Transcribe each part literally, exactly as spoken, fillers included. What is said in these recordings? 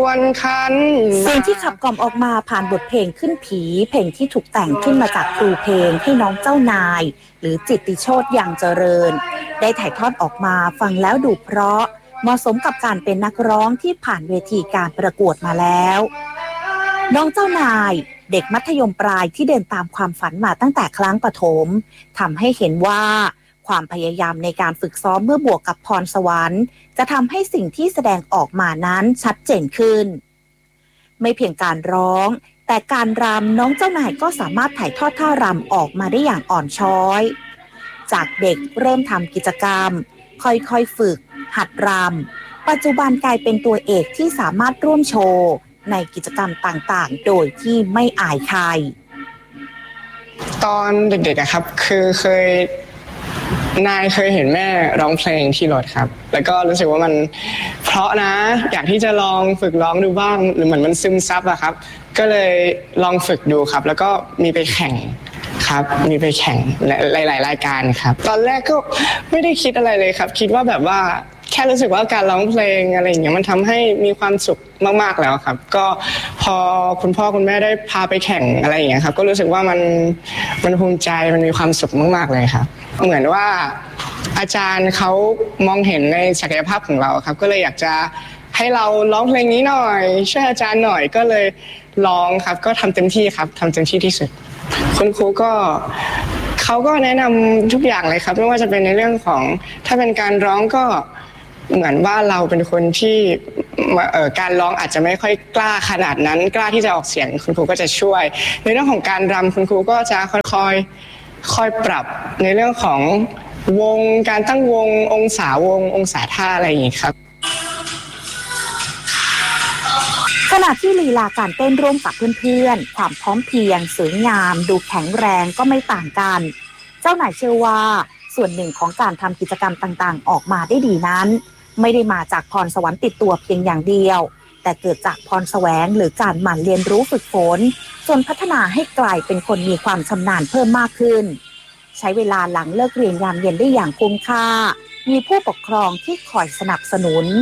วนคันเสียงที่ขับกล่อมออกมาผ่านบทเพลงขึ้นผีเพลงที่ถูกแต่งขึ้นมาจากครูเพลงให้น้องเจ้านายหรือจิตติโชติยังเจริญได้ถ่ายทอดออกมาฟังแล้วดูเพราะเหมาะสมกับการเป็นนักร้องที่ผ่านเวทีการประกวดมาแล้วน้องเจ้านายเด็กมัธยมปลายที่เดินตามความฝันมาตั้งแต่ครั้งประถมทำให้เห็นว่าความพยายามในการฝึกซ้อมเมื่อบวกกับพรสวรรค์จะทำให้สิ่งที่แสดงออกมานั้นชัดเจนขึ้นไม่เพียงการร้องแต่การรำน้องเจ้านายก็สามารถถ่ายทอดท่ารำออกมาได้อย่างอ่อนช้อยจากเด็กเริ่มทำกิจกรรมค่อยๆฝึกหัดรำปัจจุบันกลายเป็นตัวเอกที่สามารถร่วมโชว์ในกิจกรรมต่างๆโดยที่ไม่อายใครตอนเด็กๆอะครับคือเคยนายเคยเห็นแม่ร้องเพลงที่รถครับแล้วก็รู้สึกว่ามันเพราะนะอยากที่จะลองฝึกร้องดูบ้างหรือเหมือนมันซึมซับอะครับก็เลยลองฝึกดูครับแล้วก็มีไปแข่งครับมีไปแข่งหลายๆรายการครับตอนแรกก็ไม่ได้คิดอะไรเลยครับคิดว่าแบบว่าแค่รู้สึกว่าการร้องเพลงอะไรอย่างเงี้ยมันทำให้มีความสุขมากๆแล้วครับก็พอคุณพ่อคุณแม่ได้พาไปแข่งอะไรอย่างเงี้ยครับก็รู้สึกว่ามันมันภูมิใจมันมีความสุขมากๆเลยครับเหมือนว่าอาจารย์เขามองเห็นในศักยภาพของเราครับก็เลยอยากจะให้เราร้องเพลงนี้หน่อยช่วยอาจารย์หน่อยก็เลยร้องครับก็ทำเต็มที่ครับทำเต็มที่ที่สุดคุณครูก็เขาก็แนะนำทุกอย่างเลยครับไม่ว่าจะเป็นในเรื่องของถ้าเป็นการร้องก็เหมือนว่าเราเป็นคนที่เอ่อการร้องอาจจะไม่ค่อยกล้าขนาดนั้นกล้าที่จะออกเสียงคุณครูก็จะช่วยในเรื่องของการรำคุณครูก็จะค่อยๆค่อยปรับในเรื่องของวงการตั้งวงองศาวงองศาท่าอะไรอย่างนี้ครับขณะที่ลีลาการเต้นร่วมกับเพื่อนๆความพร้อมเพรียงสวยงามดูแข็งแรงก็ไม่ต่างกันเจ้านายเชื่อว่าส่วนหนึ่งของการทำกิจกรรมต่างๆออกมาได้ดีนั้นไม่ได้มาจากพรสวรรค์ติดตัวเพียงอย่างเดียวแต่เกิดจากพรแสวงหรือการหมั่นเรียนรู้ฝึกฝนจนพัฒนาให้กลายเป็นคนมีความชำนาญเพิ่มมากขึ้นใช้เวลาหลังเลิกเรียนยามเย็นได้อย่างคุ้มค่ามีผู้ปกครองที่คอยสนับสนุน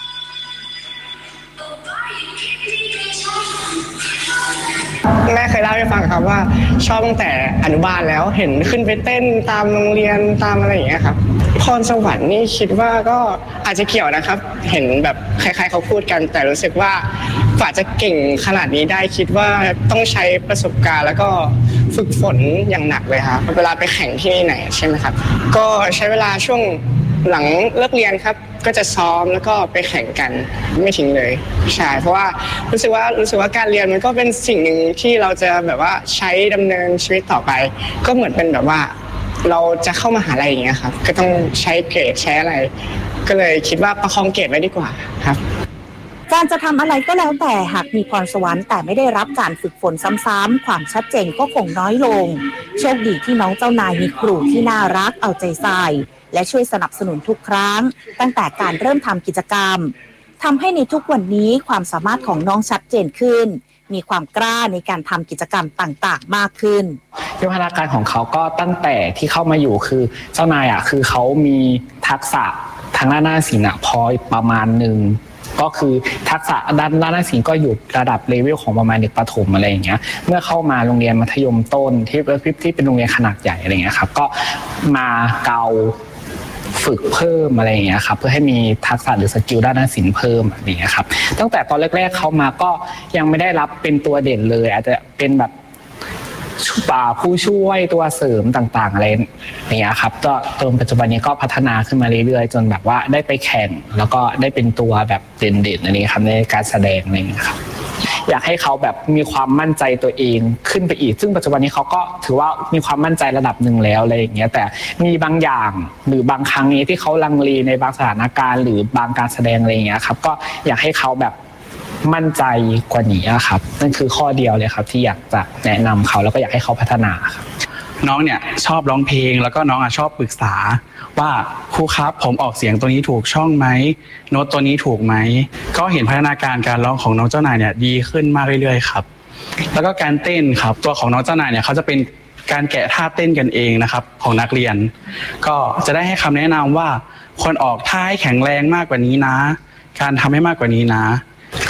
แม่เคยเล่าให้ฟังครับว่าชอบตั้งแต่อนุบาลแล้วเห็นขึ้นไปเต้นตามโรงเรียนตามอะไรอย่างเงี้ยครับพรสวรรค์นี่คิดว่าก็อาจจะเกี่ยวนะครับเห็นแบบคล้ายๆเขาพูดกันแต่รู้สึกว่ากว่าจะเก่งขนาดนี้ได้คิดว่าต้องใช้ประสบการณ์แล้วก็ฝึกฝนอย่างหนักเลยครับเวลาไปแข่งที่ไหนใช่ไหมครับก็ใช้เวลาช่วงหลังเลิกเรียนครับก็จะซ้อมแล้วก็ไปแข่งกันไม่ทิ้งเลยใช่เพราะว่ารู้สึกว่ารู้สึกว่าการเรียนมันก็เป็นสิ่งหนึ่งที่เราจะแบบว่าใช้ดำเนินชีวิตต่อไปก็เหมือนเป็นแบบว่าเราจะเข้ามหาลัยอย่างเงี้ยครับก็ต้องใช้เกรดใช้อะไรก็เลยคิดว่าประคองเกรดไว้ดีกว่าครับการจะทำอะไรก็แล้วแต่หากมีพรสวรรค์แต่ไม่ได้รับการฝึกฝนซ้ำๆความชัดเจนก็คงน้อยลงโชคดีที่น้องเจ้านายมีครูที่น่ารักเอาใจใส่และช่วยสนับสนุนทุกครั้งตั้งแต่การเริ่มทำกิจกรรมทำให้ในทุกวันนี้ความสามารถของน้องชัดเจนขึ้นมีความกล้าในการทำกิจกรรมต่างๆมากขึ้นวิวัฒนาการของเขาก็ตั้งแต่ที่เข้ามาอยู่คือเจ้านายอ่ะคือเขามีทักษะทางด้านหน้าศิลป์พอประมาณหนึ่งก็คือทักษะด้านด้านหน้าศิลป์ก็อยู่ระดับเลเวลของประมาณเด็กประถมอะไรอย่างเงี้ยเมื่อเข้ามาโรงเรียนมัธยมต้นที่ที่เป็นโรงเรียนขนาดใหญ่อะไรอย่างเงี้ยครับก็มาเกาฝึกเพิ่มอะไรอย่างเงี้ยครับเพื่อให้มีทักษะหรือสกิลด้านหน้าศิลป์เพิ่มอะไรอย่างเงี้ยครับตั้งแต่ตอนแรกๆเข้ามาก็ยังไม่ได้รับเป็นตัวเด่นเลยอาจจะเป็นแบบผู้ช่วยตัวเสริมต่างๆอะไรอย่างเงี้ยครับก็จนปัจจุบันนี้ก็พัฒนาขึ้นมาเรื่อยๆจนแบบว่าได้ไปแข่งแล้วก็ได้เป็นตัวแบบเด่นๆอะไรครับในการแสดงอะไรอย่างเงี้ยครับอยากให้เขาแบบมีความมั่นใจตัวเองขึ้นไปอีกซึ่งปัจจุบันนี้เขาก็ถือว่ามีความมั่นใจระดับหนึ่งแล้วอะไรอย่างเงี้ยแต่มีบางอย่างหรือบางครั้งนี้ที่เขาลังเลในบางสถานการณ์หรือบางการแสดงอะไรอย่างเงี้ยครับก็อยากให้เขาแบบมั่นใจกว่านี้ครับนั่นคือข้อเดียวเลยครับที่อยากจะแนะนำเขาแล้วก็อยากให้เขาพัฒนาครับน้องเนี่ยชอบร้องเพลงแล้วก็น้องอ่ะชอบปรึกษาว่าครูครับผมออกเสียงตัวนี้ถูกช่องไหมโน้ตตัวนี้ถูกไหมก็เห็นพัฒนาการการร้องของน้องเจ้านายเนี่ยดีขึ้นมากเรื่อยๆครับแล้วก็การเต้นครับตัวของน้องเจ้านายเนี่ยเขาจะเป็นการแกะท่าเต้นกันเองนะครับของนักเรียนก็จะได้ให้คำแนะนำว่าควรออกท่าให้แข็งแรงมากกว่านี้นะการทำให้มากกว่านี้นะ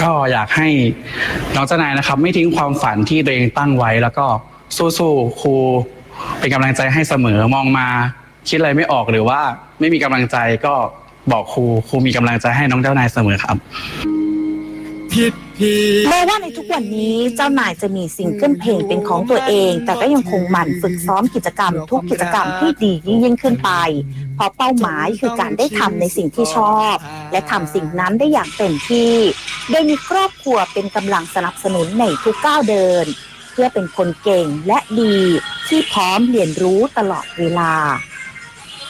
ก็อยากให้น้องเจ้านายนะครับไม่ทิ้งความฝันที่ตัวเองตั้งไว้แล้วก็สู้ๆครูเป็นกำลังใจให้เสมอมองมาคิดอะไรไม่ออกหรือว่าไม่มีกำลังใจก็บอกครูครูมีกำลังใจให้น้องเจ้านายเสมอครับแม้ว่าในทุกวันนี้เจ้านายจะมีซิงเกิลเพลงเป็นของตัวเองแต่ก็ยังคงหมั่นฝึกซ้อมกิจกรรมทุกกิจกรรมให้ดียิ่งขึ้นไปเพราะเป้าหมายคือการได้ทำในสิ่งที่ชอบและทำสิ่งนั้นได้อย่างเต็มที่โดยมีครอบครัวเป็นกำลังสนับสนุนในทุกก้าวเดินเพื่อเป็นคนเก่งและดีที่พร้อมเรียนรู้ตลอดเวลา